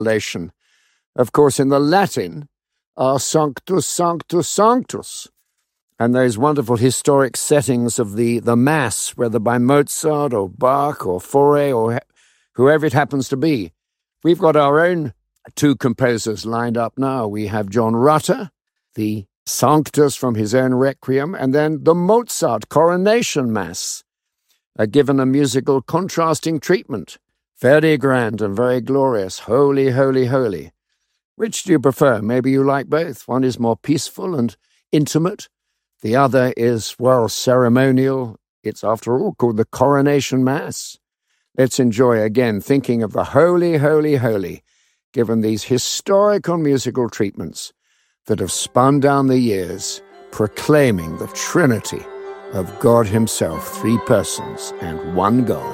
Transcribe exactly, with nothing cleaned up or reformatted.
translation. Of course, in the Latin are Sanctus, Sanctus, Sanctus. And those wonderful historic settings of the, the Mass, whether by Mozart or Bach or Fauré or whoever it happens to be. We've got our own two composers lined up now. We have John Rutter, the Sanctus from his own Requiem, and then the Mozart Coronation Mass, uh, given a musical contrasting treatment. Very grand and very glorious. Holy, holy, holy. Which do you prefer? Maybe you like both. One is more peaceful and intimate. The other is, well, ceremonial. It's, after all, called the Coronation Mass. Let's enjoy, again, thinking of the holy, holy, holy, given these historical musical treatments that have spun down the years, proclaiming the Trinity of God Himself, three persons and one God.